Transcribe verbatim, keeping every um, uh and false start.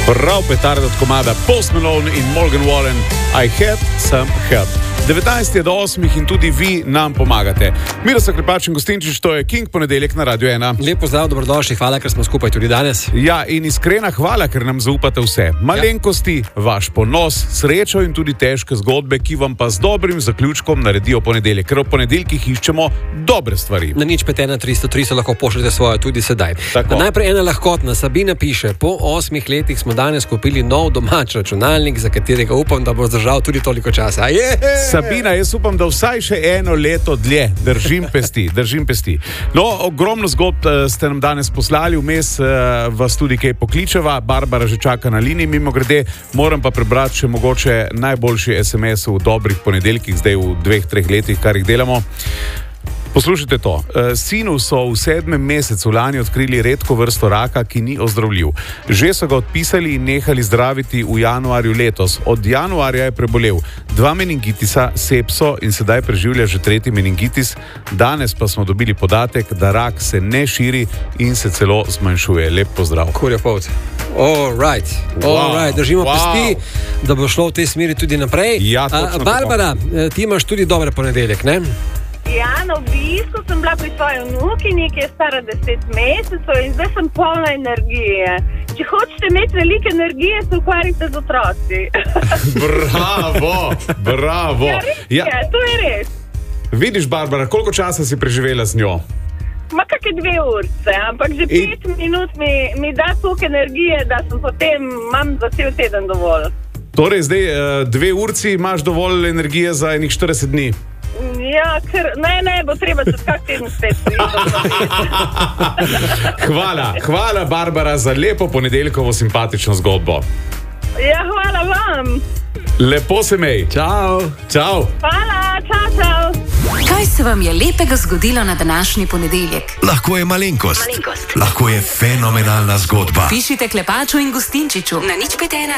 Prav petarda od komada Post Malone in Morgan Wallen, I had some help. devetnajst je do osmih in tudi vi nam pomagate. Miroslav Klepač in Gustinčič, to je King ponedeljek na Radio ena. Lep pozdrav, dobrodošli, hvala, ker smo skupaj tudi danes. Ja, in iskrena hvala, ker nam zaupate vse. Malenkosti, ja. Vaš ponos, srečo in tudi težke zgodbe, ki vam pa z dobrim zaključkom naredijo ponedeljek. Ker v ponedeljkih iščemo dobre stvari. Na nič pet ena tristo tri se lahko pošljete svojo tudi sedaj. Najprej ena lahkotna. Sabina piše, po osmih letih smo danes kupili nov domač računalnik, za katerega upam, da bo zdržal tudi toliko časa. Yeah! Sabina, jaz upam, da vsaj še eno leto dlje. Držim pesti, držim pesti. No, ogromno zgodb ste nam danes poslali, vmes vas tudi kaj pokličeva. Barbara že čaka na liniji, mimo grede. Moram pa prebrati še mogoče najboljši es em es v dobrih ponedeljkih, zdaj v dveh, treh letih, kar jih delamo. Poslušajte to. Sinu so v sedmem mesecu lani odkrili redko vrsto raka, ki ni ozdravljiv. Že so ga odpisali in nehali zdraviti v januarju letos. Od januarja je prebolel dva meningitisa, sepso in sedaj preživlja že tretji meningitis. Danes pa smo dobili podatek, da rak se ne širi in se celo zmanjšuje. Lep pozdrav. Kurja pot. All right. All wow. right. Držimo wow. pesti, da bo šlo v tej smeri tudi naprej. Ja, točno. Barbara, tako. Ti imaš tudi dobre ponedeljek, ne? Ja, na obisku sem bila pri svoji vnukinji, ki je stara deset mesecev in zdaj sem polna energije. Če hočete imeti veliko energije, se ukvarjate z otroci. Bravo, bravo. Ja, res je, ja. To je res. Vidiš, Barbara, koliko časa si preživela z njo? Ma kakšne dve urce, ampak že pet in... minut mi, mi da toliko energije, da sem potem, imam za cel teden dovolj. Torej, zdaj dve urci imaš dovolj energije za enih štirideset dni? Ja, ker ne, ne, bo treba se kak teden spet Hvala, hvala Barbara za lepo ponedeljkovo simpatično zgodbo. Ja, hvala vam. Lepo se mej. Čau. Čau. Hvala, čau, čau. Kaj se vam je lepega zgodilo na današnji ponedeljek? Lahko je malenkost, malenkost. Lahko je fenomenalna zgodba. Pišite Klepaču in Gustinčiču na nič pet ena